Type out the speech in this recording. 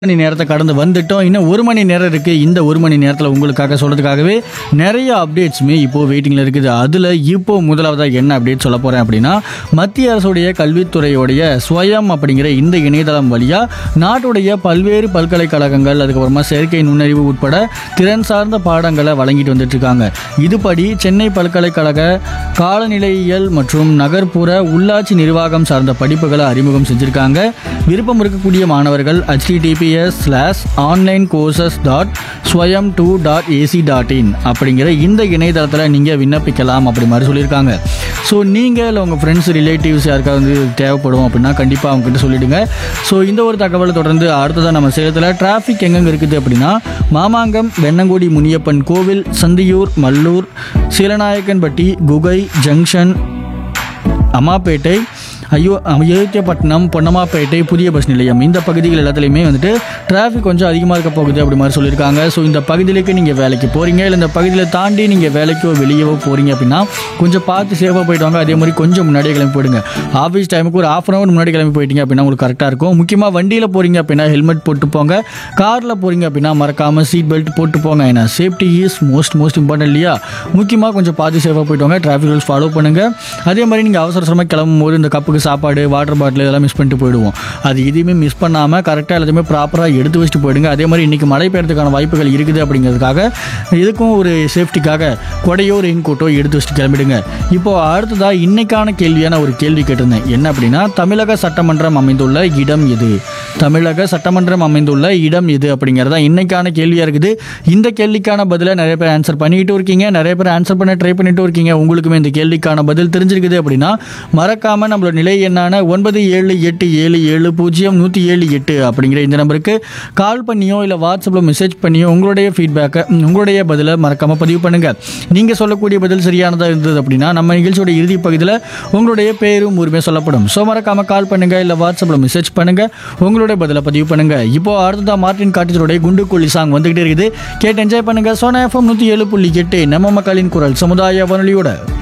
மணி நேரத்தை கடந்து வந்துட்டோம். இன்னும் ஒரு மணி நேரம் இருக்குது. இந்த ஒரு மணி நேரத்தில் உங்களுக்காக சொல்கிறதுக்காகவே நிறைய அப்டேட்ஸுமே இப்போது வெயிட்டிங்கில் இருக்குது. அதில் இப்போது முதலாவதாக என்ன அப்டேட் சொல்ல போகிறேன் அப்படின்னா, மத்திய அரசுடைய கல்வித்துறையோடைய ஸ்வயம் அப்படிங்கிற இந்த இணையதளம் வழியாக நாட்டுடைய பல்வேறு பல்கலைக்கழகங்கள், அதுக்கப்புறமா செயற்கை நுண்ணறிவு உட்பட திறன் சார்ந்த பாடங்களை வழங்கிட்டு வந்துட்டுருக்காங்க. இதுபடி சென்னை பல்கலைக்கழக காலநிலையியல் மற்றும் நகர்ப்புற உள்ளாட்சி நிர்வாகம் சார்ந்த படிப்புகளை அறிமுகம் செஞ்சுருக்காங்க. விருப்பம் இருக்கக்கூடிய மாணவர்கள் https:/onlinecourses.swayam2.ac.in அப்படிங்கிற இந்த இணையதளத்தில் நீங்கள் விண்ணப்பிக்கலாம் அப்படி மாதிரி சொல்லியிருக்காங்க. ஸோ நீங்கள் இல்லை உங்கள் ஃப்ரெண்ட்ஸ் ரிலேட்டிவ்ஸ் யாருக்காவது வந்து தேவைப்படும் அப்படின்னா கண்டிப்பாக அவங்ககிட்ட சொல்லிவிடுங்க. ஸோ இந்த ஒரு தகவலை தொடர்ந்து அடுத்ததான் நம்ம சேலத்தில் டிராஃபிக் எங்கெங்கே இருக்குது அப்படின்னா, மாமாங்கம், வெண்ணங்குடி முனியப்பன் கோவில், சந்தியூர், மல்லூர், சீலநாயக்கன்பட்டி, குகை ஜங்ஷன், அம்மாப்பேட்டை, அயோத்தியப்பட்டினம், பொன்னம்மாப்பேட்டை, புதிய பஸ் நிலையம், இந்த பகுதிகள் எல்லாத்துலேயுமே வந்துட்டு டிராஃபிக் கொஞ்சம் அதிகமாக இருக்க போகுது அப்படி மாதிரி சொல்லியிருக்காங்க. ஸோ இந்த பகுதியிലേക്ക് நீங்கள் வேலைக்கு போகிறீங்க, இல்லை இந்த பகுதியில் தாண்டி நீங்கள் வேலைக்கோ வெளியவோ போகிறீங்க அப்படின்னா கொஞ்சம் பார்த்து சேஃபாக போயிட்டு வாங்க. அதே மாதிரி கொஞ்சம் முன்னாடியே கிளம்பி போயிடுங்க. ஆஃபீஸ் டைமுக்கு ஒரு ½ hour முன்னாடி கிளம்பி போயிட்டீங்க அப்படின்னா உங்களுக்கு கரெக்டாக இருக்கும். முக்கியமாக வண்டியில் போகிறீங்க அப்படின்னா ஹெல்மெட் போட்டு போங்க. காரில் போகிறீங்க அப்படின்னா மறக்காமல் சீட் பெல்ட் போட்டு போங்க. ஏன்னா சேஃப்டி இஸ் மோஸ்ட் இம்பார்ட்டன்ட் இல்லையா? முக்கியமாக கொஞ்சம் பார்த்து சேஃபாக போயிட்டு வாங்க. டிராஃபிக் ரூல்ஸ் ஃபாலோ பண்ணுங்கள். அதே மாதிரி நீங்கள் அவசரமாக கிளம்பும் போது இந்த கப்புக்கு சாப்பாடு, வாட்டர் பாட்டில் இதெல்லாம் மிஸ் பண்ணிட்டு போயிடுவோம். அது எதுவுமே மிஸ் பண்ணாமல் கரெக்டாக எல்லாத்தையுமே ப்ராப்பராக எடுத்து வச்சுட்டு போயிடுங்க. அதே மாதிரி இன்றைக்கி மழை பெய்யறதுக்கான வாய்ப்புகள் இருக்குது அப்படிங்கிறதுக்காக இதுக்கும் ஒரு சேஃப்டிக்காக கொடையோ ரெயின் கோட்டோ எடுத்து வச்சுட்டு கிளம்பிடுங்க. இப்போது அடுத்ததாக இன்னைக்கான கேள்வியான ஒரு கேள்வி கேட்டிருந்தேன். என்ன அப்படின்னா, தமிழக சட்டமன்றம் அமைந்துள்ள இடம் எது? தமிழக சட்டமன்றம் அமைந்துள்ள இடம் எது அப்படிங்கிறதா இன்னைக்கான கேள்வியாக இருக்குது. இந்த கேள்விக்கான பதிலை நிறைய பேர் ஆன்சர் பண்ணிக்கிட்டு இருக்கீங்க, நிறைய பேர் ஆன்சர் பண்ண ட்ரை பண்ணிட்டு இருக்கீங்க. உங்களுக்குமே இந்த கேள்விக்கான பதில் தெரிஞ்சிருக்குது அப்படின்னா மறக்காமல் நம்மளோட நிலை என்னான 9787700178 அப்படிங்கிற இந்த நம்பருக்கு கால் பண்ணியோ இல்லை வாட்ஸ்அப்பில் மெசேஜ் பண்ணியோ உங்களுடைய ஃபீட்பேக்கை, உங்களுடைய பதிலை மறக்காமல் பதிவு பண்ணுங்கள். நீங்கள் சொல்லக்கூடிய பதில் சரியானதாக இருந்தது அப்படின்னா நம்ம நிகழ்ச்சியோட இறுதி பகுதியில் உங்களுடைய பேரும் ஊருமே சொல்லப்படும். ஸோ மறக்காமல் கால் பண்ணுங்கள், இல்லை வாட்ஸ்அப்பில் மெசேஜ் பண்ணுங்கள், உங்களுடைய பதிலை பதிவு பண்ணுங்கள். இப்போ அடுத்ததாக மார்டின் காட்டேஜோடைய குண்டுக்குழி சாங் வந்துகிட்டே இருக்குது. கேட்டு என்ஜாய் பண்ணுங்கள். சோனா FM 107.8 நம்ம மக்களின் குரல் சமுதாய வானொலியோட.